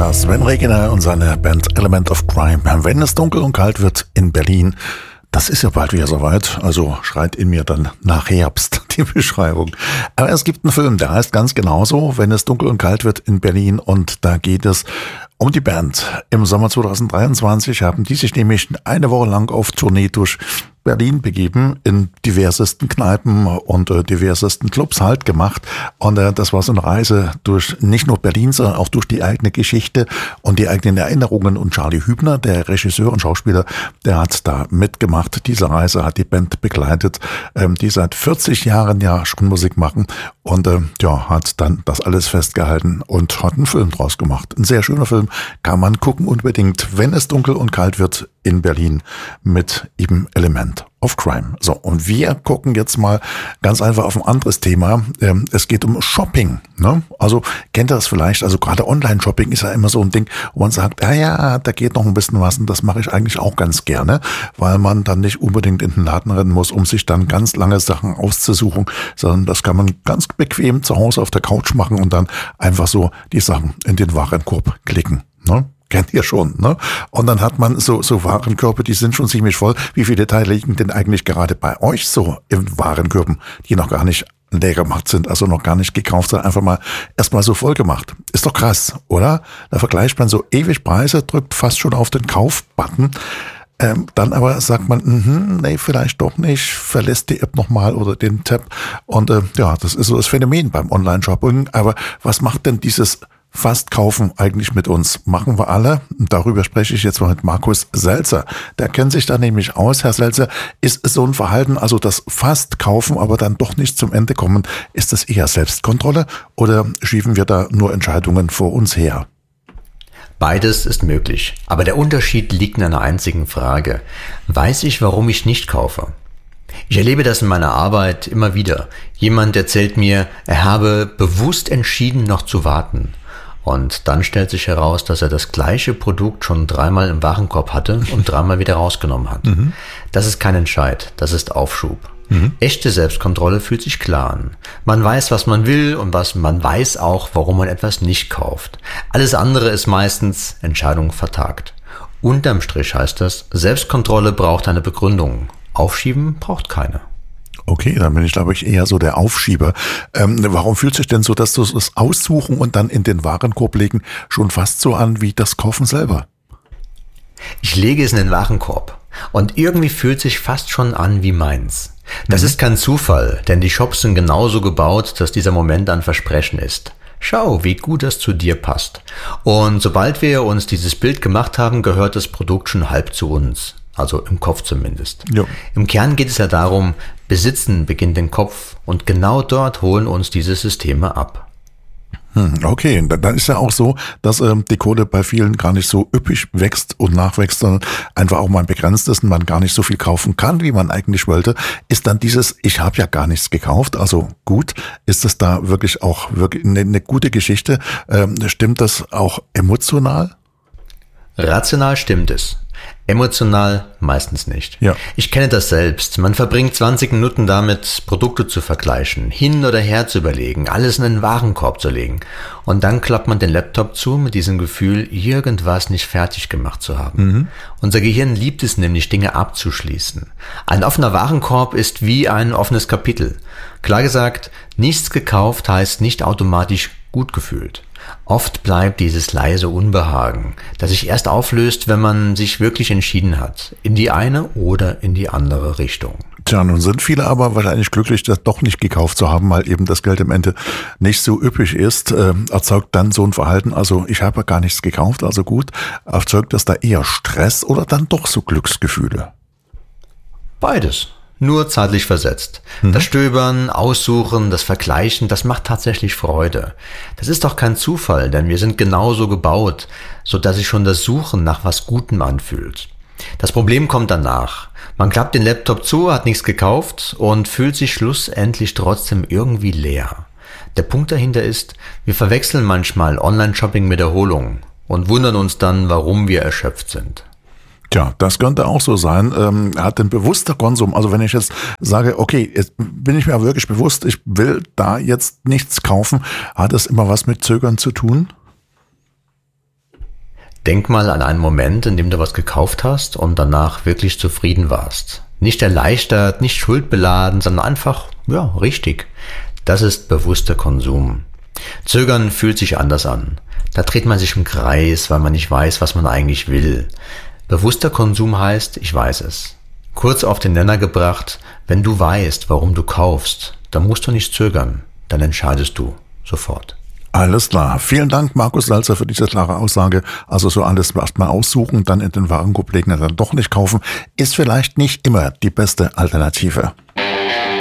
Ja, Sven Reginer und seine Band Element of Crime. Wenn es dunkel und kalt wird in Berlin, das ist ja bald wieder soweit, also schreit in mir dann nach Herbst die Beschreibung. Aber es gibt einen Film, der heißt ganz genauso, wenn es dunkel und kalt wird in Berlin, und da geht es um die Band. Im Sommer 2023 haben die sich nämlich eine Woche lang auf Tournee durch Berlin begeben, in diversesten Kneipen und diversesten Clubs halt gemacht. Und das war so eine Reise durch nicht nur Berlin, sondern auch durch die eigene Geschichte und die eigenen Erinnerungen. Und Charlie Hübner, der Regisseur und Schauspieler, der hat da mitgemacht. Diese Reise hat die Band begleitet, die seit 40 Jahren ja schon Musik machen, und hat dann das alles festgehalten und hat einen Film draus gemacht. Ein sehr schöner Film, kann man gucken unbedingt, wenn es dunkel und kalt wird in Berlin, mit eben Element of Crime. So, und wir gucken jetzt mal ganz einfach auf ein anderes Thema. Es geht um Shopping, ne? Also kennt ihr das vielleicht? Also gerade Online-Shopping ist ja immer so ein Ding, wo man sagt, ja, da geht noch ein bisschen was, und das mache ich eigentlich auch ganz gerne, weil man dann nicht unbedingt in den Laden rennen muss, um sich dann ganz lange Sachen auszusuchen, sondern das kann man ganz bequem zu Hause auf der Couch machen und dann einfach so die Sachen in den Warenkorb klicken, ne? Kennt ihr schon, ne? Und dann hat man so Warenkörbe, die sind schon ziemlich voll. Wie viele Teile liegen denn eigentlich gerade bei euch so in Warenkörben, die noch gar nicht leer gemacht sind, also noch gar nicht gekauft, sondern einfach mal erstmal so voll gemacht? Ist doch krass, oder? Da vergleicht man so ewig Preise, drückt fast schon auf den Kauf-Button. Dann aber sagt man, nee, vielleicht doch nicht, verlässt die App nochmal oder den Tab. Und das ist so das Phänomen beim Online-Shopping. Aber was macht denn dieses Fastkaufen eigentlich mit uns? Machen wir alle. Und darüber spreche ich jetzt mal mit Markus Selzer. Der kennt sich da nämlich aus. Herr Selzer, ist so ein Verhalten, also das Fastkaufen, aber dann doch nicht zum Ende kommen, ist das eher Selbstkontrolle oder schieben wir da nur Entscheidungen vor uns her? Beides ist möglich. Aber der Unterschied liegt in einer einzigen Frage. Weiß ich, warum ich nicht kaufe? Ich erlebe das in meiner Arbeit immer wieder. Jemand erzählt mir, er habe bewusst entschieden, noch zu warten. Und dann stellt sich heraus, dass er das gleiche Produkt schon 3-mal im Warenkorb hatte und 3-mal wieder rausgenommen hat. Das ist kein Entscheid, das ist Aufschub. Echte Selbstkontrolle fühlt sich klar an. Man weiß, was man will, und man weiß auch, warum man etwas nicht kauft. Alles andere ist meistens Entscheidung vertagt. Unterm Strich heißt das, Selbstkontrolle braucht eine Begründung. Aufschieben braucht keine. Okay, dann bin ich, glaube ich, eher so der Aufschieber. Warum fühlt sich denn so, dass du das Aussuchen und dann in den Warenkorb legen schon fast so an wie das Kaufen selber? Ich lege es in den Warenkorb und irgendwie fühlt sich fast schon an wie meins. Das ist kein Zufall, denn die Shops sind genauso gebaut, dass dieser Moment ein Versprechen ist. Schau, wie gut das zu dir passt. Und sobald wir uns dieses Bild gemacht haben, gehört das Produkt schon halb zu uns. Also im Kopf zumindest. Jo. Im Kern geht es ja darum, Besitzen beginnt im Kopf, und genau dort holen uns diese Systeme ab. Okay, dann ist ja auch so, dass die Kohle bei vielen gar nicht so üppig wächst und nachwächst, sondern einfach auch mal begrenzt ist und man gar nicht so viel kaufen kann, wie man eigentlich wollte. Ist dann dieses, ich habe ja gar nichts gekauft, also gut, ist das da wirklich auch wirklich eine gute Geschichte? Stimmt das auch emotional? Rational stimmt es. Emotional meistens nicht. Ja. Ich kenne das selbst. Man verbringt 20 Minuten damit, Produkte zu vergleichen, hin oder her zu überlegen, alles in den Warenkorb zu legen. Und dann klappt man den Laptop zu mit diesem Gefühl, irgendwas nicht fertig gemacht zu haben. Unser Gehirn liebt es nämlich, Dinge abzuschließen. Ein offener Warenkorb ist wie ein offenes Kapitel. Klar gesagt, nichts gekauft heißt nicht automatisch gut gefühlt. Oft bleibt dieses leise Unbehagen, das sich erst auflöst, wenn man sich wirklich entschieden hat, in die eine oder in die andere Richtung. Tja, nun sind viele aber wahrscheinlich glücklich, das doch nicht gekauft zu haben, weil eben das Geld am Ende nicht so üppig ist. Erzeugt dann so ein Verhalten, also ich habe gar nichts gekauft, also gut, erzeugt das da eher Stress oder dann doch so Glücksgefühle? Beides. Nur zeitlich versetzt. Das Stöbern, Aussuchen, das Vergleichen, das macht tatsächlich Freude. Das ist doch kein Zufall, denn wir sind genauso gebaut, so dass sich schon das Suchen nach was Gutem anfühlt. Das Problem kommt danach. Man klappt den Laptop zu, hat nichts gekauft und fühlt sich schlussendlich trotzdem irgendwie leer. Der Punkt dahinter ist, wir verwechseln manchmal Online-Shopping mit Erholung und wundern uns dann, warum wir erschöpft sind. Tja, das könnte auch so sein. Hat ein bewusster Konsum, also wenn ich jetzt sage, okay, jetzt bin ich mir wirklich bewusst, ich will da jetzt nichts kaufen, hat das immer was mit Zögern zu tun? Denk mal an einen Moment, in dem du was gekauft hast und danach wirklich zufrieden warst. Nicht erleichtert, nicht schuldbeladen, sondern einfach, richtig. Das ist bewusster Konsum. Zögern fühlt sich anders an. Da dreht man sich im Kreis, weil man nicht weiß, was man eigentlich will. Bewusster Konsum heißt, ich weiß es. Kurz auf den Nenner gebracht, wenn du weißt, warum du kaufst, dann musst du nicht zögern, dann entscheidest du sofort. Alles klar. Vielen Dank, Markus Salzer, für diese klare Aussage. Also so alles erstmal aussuchen, dann in den Warenkorb legen und dann doch nicht kaufen, ist vielleicht nicht immer die beste Alternative.